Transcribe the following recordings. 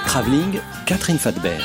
Travelling, Catherine Fadbert.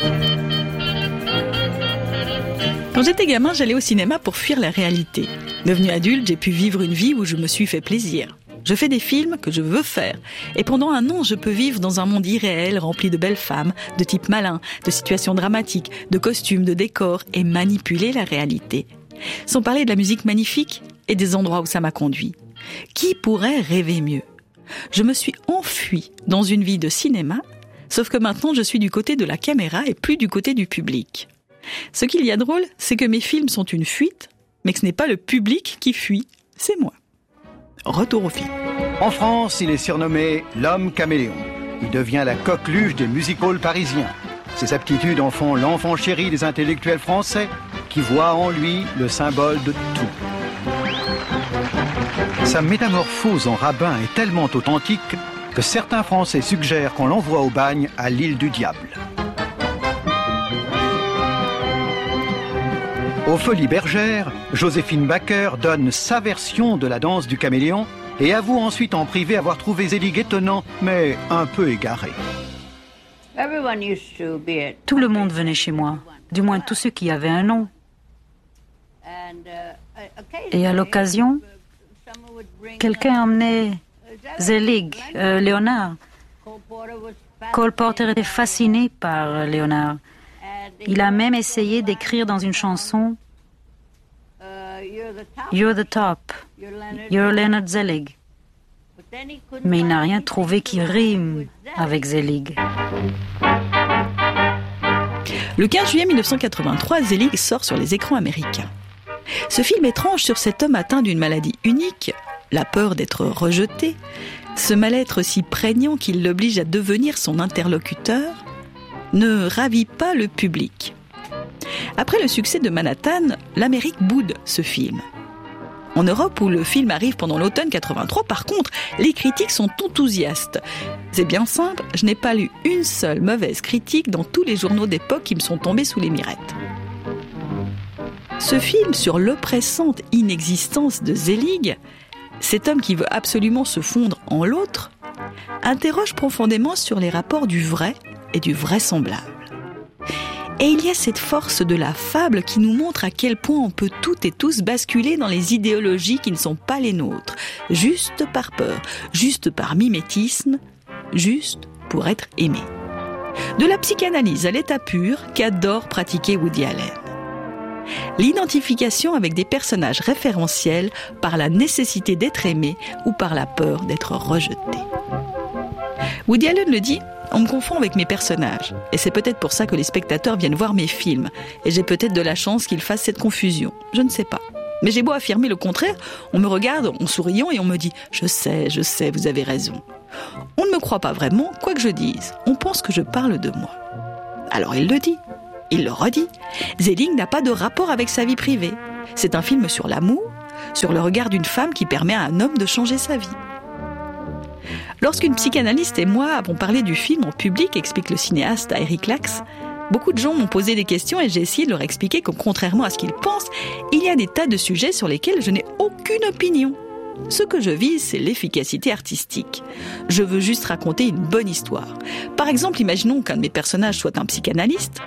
Quand j'étais gamin, j'allais au cinéma pour fuir la réalité. Devenu adulte, j'ai pu vivre une vie où je me suis fait plaisir. Je fais des films que je veux faire. Et pendant un an, je peux vivre dans un monde irréel rempli de belles femmes, de types malins, de situations dramatiques, de costumes, de décors et manipuler la réalité. Sans parler de la musique magnifique et des endroits où ça m'a conduit. Qui pourrait rêver mieux ? Je me suis enfuie dans une vie de cinéma, sauf que maintenant je suis du côté de la caméra et plus du côté du public. Ce qu'il y a de drôle, c'est que mes films sont une fuite, mais que ce n'est pas le public qui fuit, c'est moi. Retour au film. En France, il est surnommé l'homme caméléon. Il devient la coqueluche des music-halls parisiens. Ses aptitudes en font l'enfant chéri des intellectuels français qui voient en lui le symbole de tout. Sa métamorphose en rabbin est tellement authentique que certains Français suggèrent qu'on l'envoie au bagne à l'île du diable. Aux Folies Bergères, Joséphine Baker donne sa version de la danse du caméléon et avoue ensuite en privé avoir trouvé Zelig étonnant, mais un peu égaré. Tout le monde venait chez moi, du moins tous ceux qui avaient un nom. Et à l'occasion, quelqu'un emmenait Zelig, Léonard. Cole Porter était fasciné par Léonard. Il a même essayé d'écrire dans une chanson « You're the top, you're Leonard Zelig ». Mais il n'a rien trouvé qui rime avec Zelig. Le 15 juillet 1983, Zelig sort sur les écrans américains. Ce film étrange sur cet homme atteint d'une maladie unique, la peur d'être rejeté, ce mal-être si prégnant qu'il l'oblige à devenir son interlocuteur, ne ravit pas le public. Après le succès de Manhattan, l'Amérique boude ce film. En Europe, où le film arrive pendant l'automne 83, par contre, les critiques sont enthousiastes. C'est bien simple, je n'ai pas lu une seule mauvaise critique dans tous les journaux d'époque qui me sont tombés sous les mirettes. Ce film sur l'oppressante inexistence de Zelig, cet homme qui veut absolument se fondre en l'autre, interroge profondément sur les rapports du vrai et du vraisemblable. Et il y a cette force de la fable qui nous montre à quel point on peut toutes et tous basculer dans les idéologies qui ne sont pas les nôtres, juste par peur, juste par mimétisme, juste pour être aimé. De la psychanalyse à l'état pur qu'adore pratiquer Woody Allen. L'identification avec des personnages référentiels par la nécessité d'être aimé ou par la peur d'être rejeté. Woody Allen le dit, on me confond avec mes personnages. Et c'est peut-être pour ça que les spectateurs viennent voir mes films. Et j'ai peut-être de la chance qu'ils fassent cette confusion. Je ne sais pas. Mais j'ai beau affirmer le contraire, on me regarde en souriant et on me dit « Je sais, vous avez raison ». On ne me croit pas vraiment, quoi que je dise. On pense que je parle de moi. Alors il le dit. Il le redit. Zelig n'a pas de rapport avec sa vie privée. C'est un film sur l'amour, sur le regard d'une femme qui permet à un homme de changer sa vie. Lorsqu'une psychanalyste et moi avons parlé du film en public, explique le cinéaste à Eric Lax, beaucoup de gens m'ont posé des questions et j'ai essayé de leur expliquer que contrairement à ce qu'ils pensent, il y a des tas de sujets sur lesquels je n'ai aucune opinion. Ce que je vise, c'est l'efficacité artistique. Je veux juste raconter une bonne histoire. Par exemple, imaginons qu'un de mes personnages soit un psychanalyste.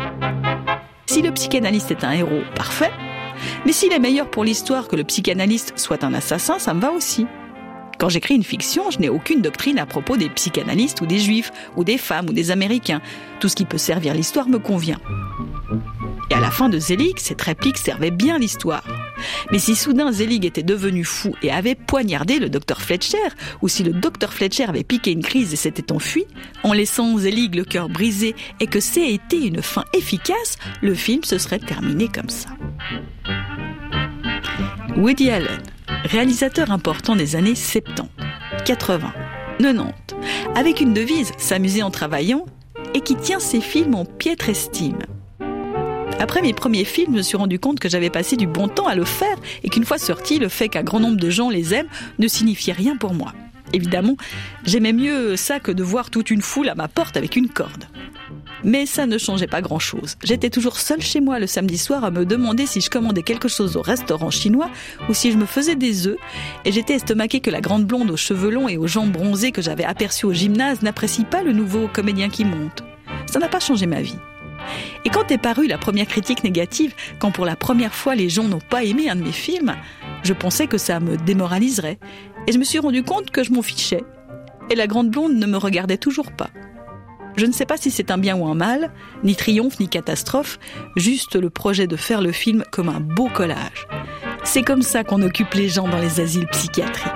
Si le psychanalyste est un héros, parfait. Mais s'il est meilleur pour l'histoire que le psychanalyste soit un assassin, ça me va aussi. Quand j'écris une fiction, je n'ai aucune doctrine à propos des psychanalystes ou des juifs, ou des femmes ou des américains. Tout ce qui peut servir l'histoire me convient. Et à la fin de Zelig, cette réplique servait bien l'histoire. Mais si soudain Zelig était devenu fou et avait poignardé le docteur Fletcher, ou si le docteur Fletcher avait piqué une crise et s'était enfui, en laissant Zelig le cœur brisé et que c'est été une fin efficace, le film se serait terminé comme ça. Woody Allen, réalisateur important des années 70, 80, 90, avec une devise « s'amuser en travaillant » et qui tient ses films en piètre estime. Après mes premiers films, je me suis rendu compte que j'avais passé du bon temps à le faire et qu'une fois sorti, le fait qu'un grand nombre de gens les aiment ne signifiait rien pour moi. Évidemment, j'aimais mieux ça que de voir toute une foule à ma porte avec une corde. Mais ça ne changeait pas grand-chose. J'étais toujours seule chez moi le samedi soir à me demander si je commandais quelque chose au restaurant chinois ou si je me faisais des œufs. Et j'étais estomaquée que la grande blonde aux cheveux longs et aux jambes bronzées que j'avais aperçue au gymnase n'apprécie pas le nouveau comédien qui monte. Ça n'a pas changé ma vie. Et quand est parue la première critique négative, quand pour la première fois les gens n'ont pas aimé un de mes films, je pensais que ça me démoraliserait. Et je me suis rendu compte que je m'en fichais. Et la grande blonde ne me regardait toujours pas. Je ne sais pas si c'est un bien ou un mal, ni triomphe ni catastrophe, juste le projet de faire le film comme un beau collage. C'est comme ça qu'on occupe les gens dans les asiles psychiatriques.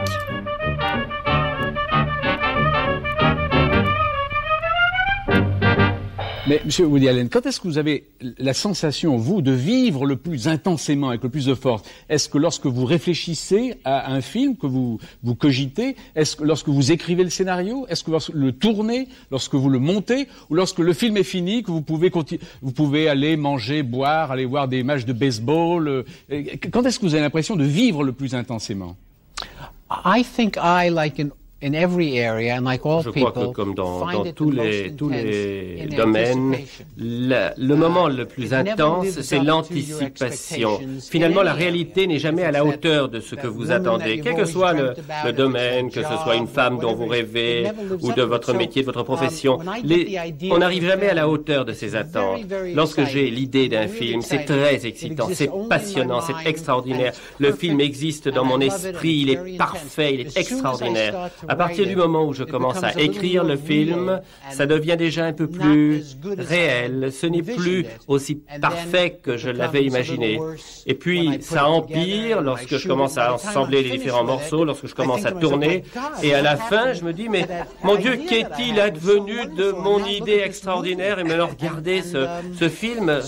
Mais Monsieur Woody Allen, quand est-ce que vous avez la sensation, vous, de vivre le plus intensément, avec le plus de force? Est-ce que lorsque vous réfléchissez à un film, que vous cogitez? Est-ce que lorsque vous écrivez le scénario? Est-ce que lorsque le tournez? Lorsque vous le montez? Ou lorsque le film est fini, que vous pouvez aller manger, boire, aller voir des matchs de baseball? Quand est-ce que vous avez l'impression de vivre le plus intensément? I think I, like in every area, and like all Je people, crois que comme dans find it tous the most les intense in domaines, anticipation. le moment le plus intense, c'est l'anticipation. Finalement, la réalité n'est jamais à la hauteur de ce que vous attendez. Quel que soit le domaine, que ce soit une femme dont vous rêvez, ou de votre métier, de votre profession, on n'arrive jamais à la hauteur de ces attentes. Lorsque j'ai l'idée d'un film, c'est très excitant, c'est passionnant, c'est extraordinaire. Le film existe dans mon esprit, il est parfait, il est extraordinaire. À partir du moment où je commence à écrire le film, ça devient déjà un peu plus réel. Ce n'est plus aussi parfait que je l'avais imaginé. Et puis, ça empire lorsque je commence à assembler les différents morceaux, lorsque je commence à tourner. Et à la fin, je me dis, mais mon Dieu, qu'est-il advenu de mon idée extraordinaire? Et maintenant, regardez ce film.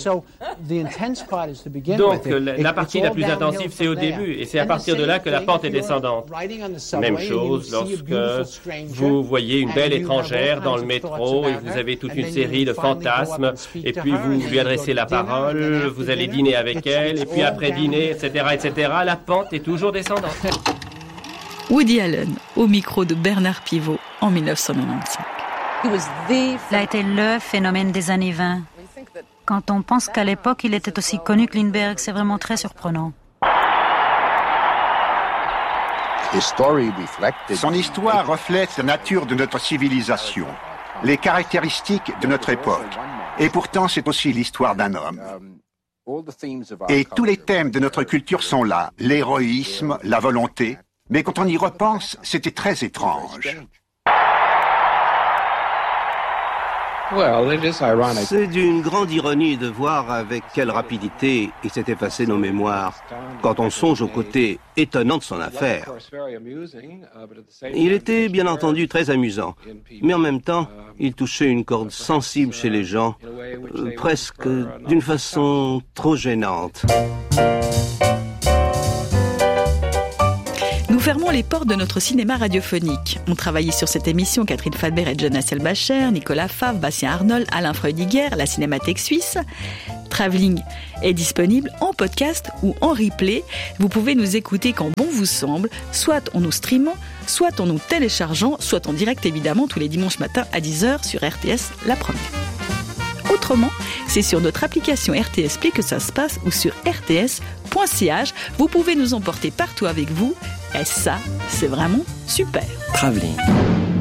Donc, la partie la plus intensive, c'est au début. Et c'est à partir de là que la pente est descendante. Même chose lorsque vous voyez une belle étrangère dans le métro et vous avez toute une série de fantasmes et puis vous lui adressez la parole, vous allez dîner avec elle et puis après dîner, etc., etc., la pente est toujours descendante. Woody Allen, au micro de Bernard Pivot en 1995. Il a été le phénomène des années 20. Quand on pense qu'à l'époque, il était aussi connu que Lindbergh, c'est vraiment très surprenant. Son histoire reflète la nature de notre civilisation, les caractéristiques de notre époque. Et pourtant, c'est aussi l'histoire d'un homme. Et tous les thèmes de notre culture sont là, l'héroïsme, la volonté. Mais quand on y repense, c'était très étrange. C'est d'une grande ironie de voir avec quelle rapidité il s'est effacé nos mémoires quand on songe au côté étonnant de son affaire. Il était bien entendu très amusant, mais en même temps, il touchait une corde sensible chez les gens, presque d'une façon trop gênante. Nous fermons les portes de notre cinéma radiophonique. Ont travaillé sur cette émission Catherine Fadber et Jonas Elbacher, Nicolas Favre, Bastien Arnold, Alain Freudiger, la Cinémathèque suisse. Travelling est disponible en podcast ou en replay. Vous pouvez nous écouter quand bon vous semble, soit en nous streamant, soit en nous téléchargeant, soit en direct évidemment tous les dimanches matins à 10h sur RTS La Première. Autrement, c'est sur notre application RTS Play que ça se passe ou sur rts.ch. Vous pouvez nous emporter partout avec vous. Et ça, c'est vraiment super. Travelling.